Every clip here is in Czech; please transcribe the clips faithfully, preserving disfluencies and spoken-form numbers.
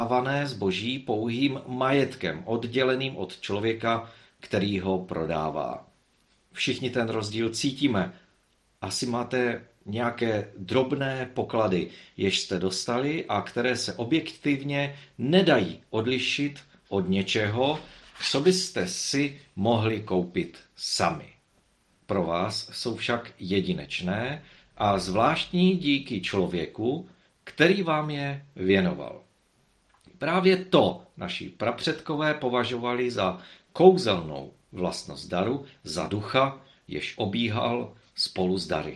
prodávané zboží pouhým majetkem, odděleným od člověka, který ho prodává. Všichni ten rozdíl cítíme. Asi máte nějaké drobné poklady, jež jste dostali a které se objektivně nedají odlišit od něčeho, co byste si mohli koupit sami. Pro vás jsou však jedinečné a zvláštní díky člověku, který vám je věnoval. Právě to naši prapředkové považovali za kouzelnou vlastnost daru, za ducha, jež obíhal spolu s dary.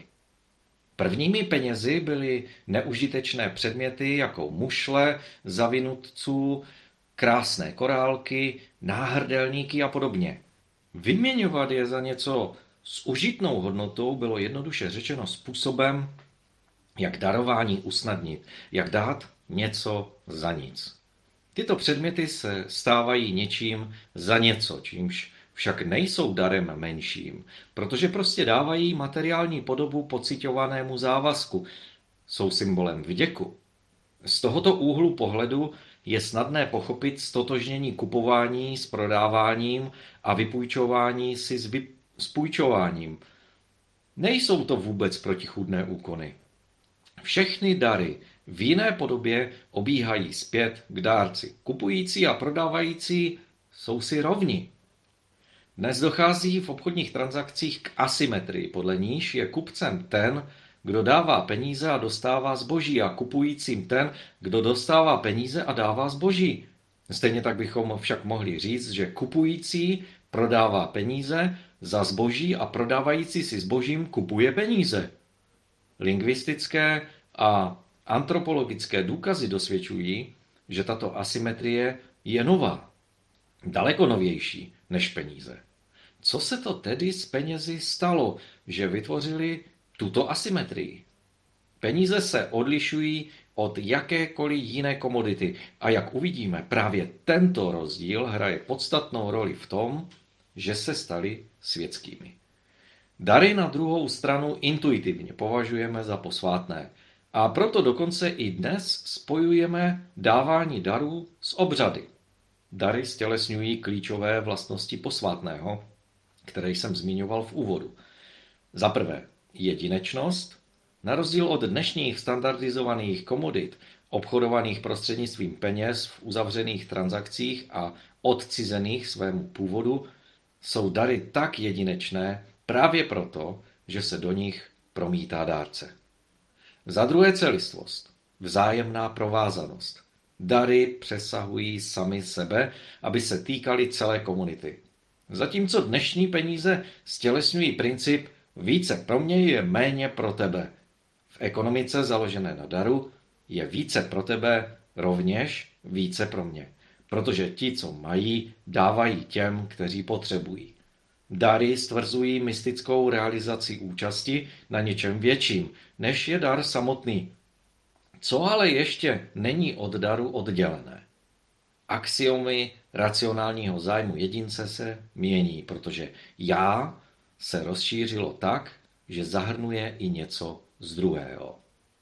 Prvními penězi byly neužitečné předměty jako mušle, zavinutců, krásné korálky, náhrdelníky a podobně. Vyměňovat je za něco s užitnou hodnotou bylo jednoduše řečeno způsobem, jak darování usnadnit, jak dát něco za nic. Tyto předměty se stávají něčím za něco, čímž však nejsou darem menším, protože prostě dávají materiální podobu pociťovanému závazku, jsou symbolem vděku. Z tohoto úhlu pohledu je snadné pochopit stotožnění kupování s prodáváním a vypůjčování si s, vy... s půjčováním. Nejsou to vůbec protichůdné úkony. Všechny dary v jiné podobě obíhají zpět k dárci. Kupující a prodávající jsou si rovni. Dnes dochází v obchodních transakcích k asymetrii, podle níž je kupcem ten, kdo dává peníze a dostává zboží, a kupujícím ten, kdo dostává peníze a dává zboží. Stejně tak bychom však mohli říct, že kupující prodává peníze za zboží a prodávající si zbožím kupuje peníze. Lingvistické a antropologické důkazy dosvědčují, že tato asymetrie je nová, daleko novější než peníze. Co se to tedy s penězi stalo, že vytvořili tuto asymetrii? Peníze se odlišují od jakékoliv jiné komodity a jak uvidíme, právě tento rozdíl hraje podstatnou roli v tom, že se staly světskými. Dary na druhou stranu intuitivně považujeme za posvátné a proto dokonce i dnes spojujeme dávání darů s obřady. Dary stělesňují klíčové vlastnosti posvátného, které jsem zmiňoval v úvodu. Za prvé, jedinečnost. Na rozdíl od dnešních standardizovaných komodit, obchodovaných prostřednictvím peněz v uzavřených transakcích a odcizených svému původu, jsou dary tak jedinečné právě proto, že se do nich promítá dárce. Za druhé, celistvost. Vzájemná provázanost. Dary přesahují sami sebe, aby se týkaly celé komunity. Zatímco dnešní peníze stělesňují princip více pro mě je méně pro tebe. V ekonomice založené na daru je více pro tebe rovněž více pro mě. Protože ti, co mají, dávají těm, kteří potřebují. Dary stvrzují mystickou realizaci účasti na něčem větším, než je dar samotný. Co ale ještě není od daru oddělené? Axiomy racionálního zájmu jedince se mění, protože já se rozšířilo tak, že zahrnuje i něco z druhého.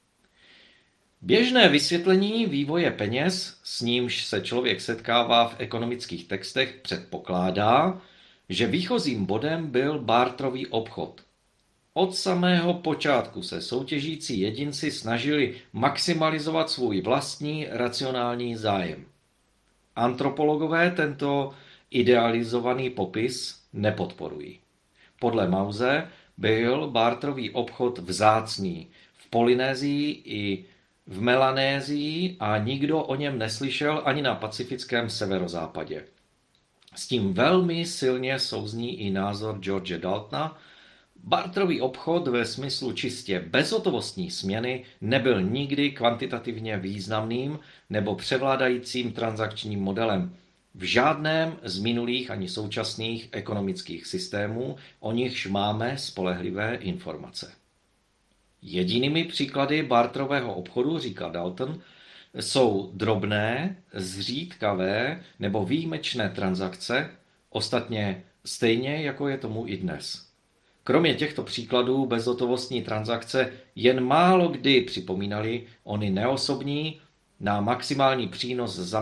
Běžné vysvětlení vývoje peněz, s nímž se člověk setkává v ekonomických textech, předpokládá, že výchozím bodem byl barterový obchod. Od samého počátku se soutěžící jedinci snažili maximalizovat svůj vlastní racionální zájem. Antropologové tento idealizovaný popis nepodporují. Podle Mause byl barterový obchod vzácný v Polynésii i v Melanésii a nikdo o něm neslyšel ani na pacifickém severozápadě. S tím velmi silně souzní i názor George Daltona. Barterový obchod ve smyslu čistě bezhotovostní směny nebyl nikdy kvantitativně významným nebo převládajícím transakčním modelem v žádném z minulých ani současných ekonomických systémů, o nichž máme spolehlivé informace. Jedinými příklady barterového obchodu, říká Dalton, jsou drobné, zřídkavé nebo výjimečné transakce, ostatně stejně jako je tomu i dnes. Kromě těchto příkladů bezhotovostní transakce jen málo kdy připomínaly ony neosobní na maximální přínos